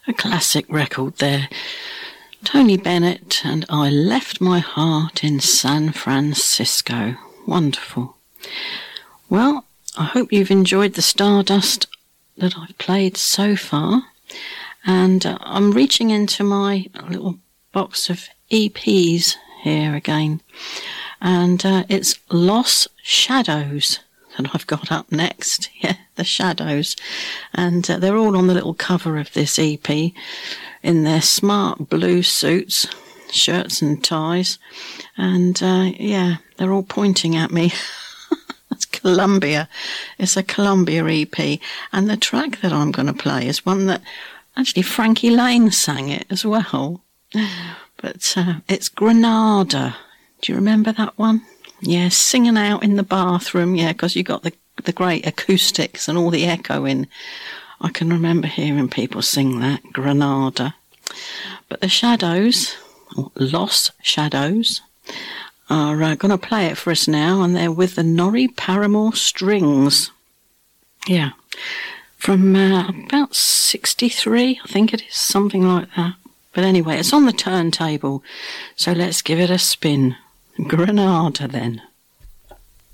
A classic record there. Tony Bennett and I Left My Heart in San Francisco. Wonderful. Well, I hope you've enjoyed the Stardust that I've played so far. And I'm reaching into my little box of EPs here again. And it's Los Shadows that I've got up next. Yeah, the Shadows. And they're all on the little cover of this EP in their smart blue suits, shirts and ties. And yeah, they're all pointing at me. It's Columbia. It's a Columbia EP. And the track that I'm going to play is one that actually Frankie Lane sang it as well. But it's Granada. Do you remember that one? Yeah, singing out in the bathroom. Yeah, because you got the great acoustics and all the echo in. I can remember hearing people sing that, Granada. But the Shadows, or Los Shadows, are going to play it for us now, and they're with the Norrie Paramore Strings. Yeah, from about 63, I think it is, something like that. But anyway, it's on the turntable, so let's give it a spin. Granada then.